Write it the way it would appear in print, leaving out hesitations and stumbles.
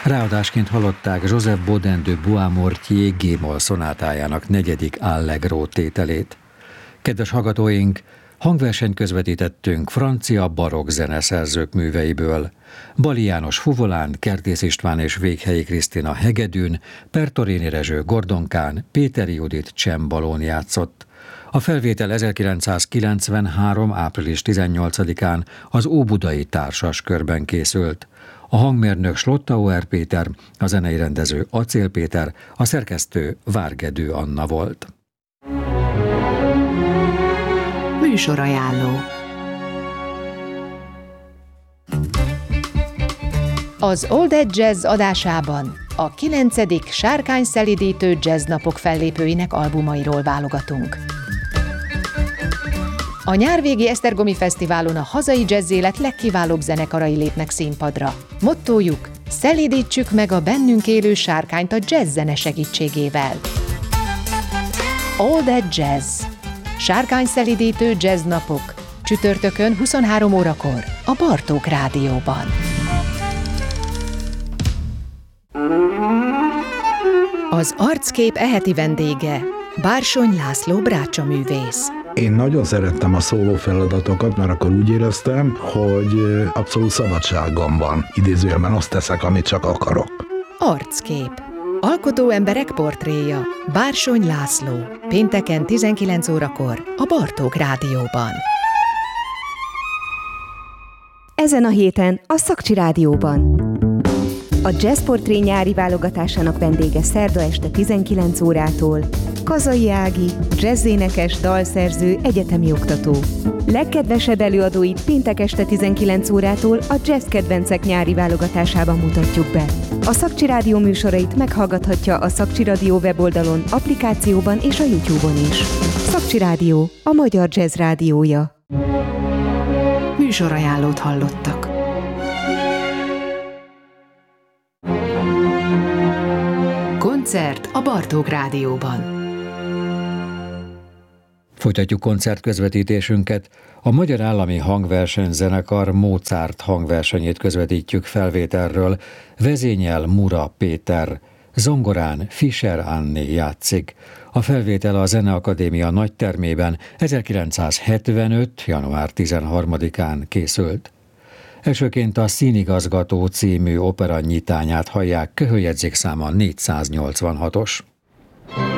Ráadásként hallották Joseph Bodin de Boismortier G-moll szonátájának 4. Allegro tételét. Kedves hallgatóink, hangversenyt közvetítettünk francia barokk zeneszerzők műveiből. Bali János fuvolán, Kertész István és Véghelyi Krisztina hegedűn, Pertorini Rezső gordonkán, Péter Judit csembalón játszott. A felvétel 1993. április 18-án az Óbudai Társaskörben készült. A hangmérnök Slottauer Péter, a zenei rendező Acél Péter, a szerkesztő Várgedő Anna volt. Műsorajánló. Az All That Jazz adásában a 9. sárkányszelidítő jazznapok fellépőinek albumairól válogatunk. A nyárvégi Esztergomi Fesztiválon a hazai jazzélet legkiválóbb zenekarai lépnek színpadra. Mottójuk: szelídítsük meg a bennünk élő sárkányt a jazz zene segítségével. All That Jazz. Sárkányszelídítő jazznapok. Csütörtökön 23 órakor a Bartók Rádióban. Az Arckép eheti vendége Bársony László brácsaművész. Én nagyon szerettem a szóló feladatokat, mert akkor úgy éreztem, hogy abszolút szabadságom van. Idézőjelben azt teszek, amit csak akarok. Arckép. Alkotó emberek portréja. Bársony László. Pénteken 19 órakor a Bartók Rádióban. Ezen a héten a Szakcsi Rádióban. A Jazz Portré nyári válogatásának vendége szerda este 19 órától Kazai Ági, jazzénekes, dalszerző, egyetemi oktató. Legkedvesebb előadóit péntek este 19 órától a Jazz Kedvencek nyári válogatásában mutatjuk be. A Szakcsi Rádió műsorait meghallgathatja a Szakcsi Rádió weboldalon, applikációban és a YouTube-on is. Szakcsi Rádió, a magyar jazz rádiója. Műsorajánlót hallottak. Koncert a Bartók Rádióban. Folytatjuk koncertközvetítésünket. A Magyar Állami Hangversenyzenekar Mozart hangversenyét közvetítjük felvételről. Vezényel Mura Péter, zongorán Fischer Anni játszik. A felvétel a Zeneakadémia nagytermében 1975. január 13-án készült. Elsőként a Színigazgató című opera nyitányát hallják, köhöljegyzékszáma 486-os.